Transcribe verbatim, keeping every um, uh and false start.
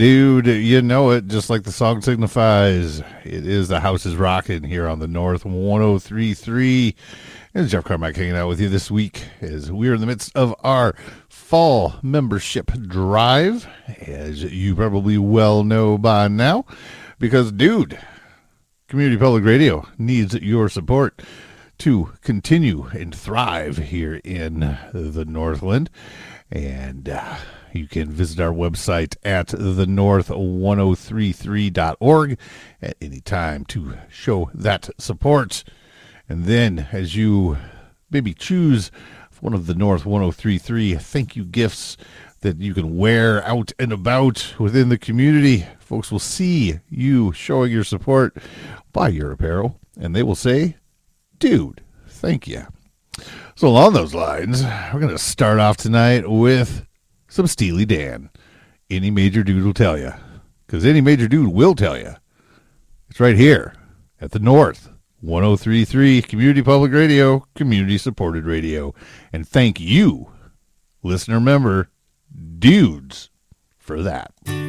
dude. You know it, just like the song signifies. It is The House is Rockin' here on the North one oh three point three. It's Jeff Carmack hanging out with you this week as we're in the midst of our fall membership drive, as you probably well know by now, because, dude, Community Public Radio needs your support to continue and thrive here in the Northland. And uh, you can visit our website at the north one oh three three dot org at any time to show that support. And then as you maybe choose one of the North one oh three three thank you gifts that you can wear out and about within the community, folks will see you showing your support, buy your apparel, and they will say, dude, thank you. So along those lines, we're going to start off tonight with some Steely Dan. Any major dude will tell you, because any major dude will tell you. It's right here at the North one oh three point three Community Public Radio, community-supported radio. And thank you, listener member, dudes, for that.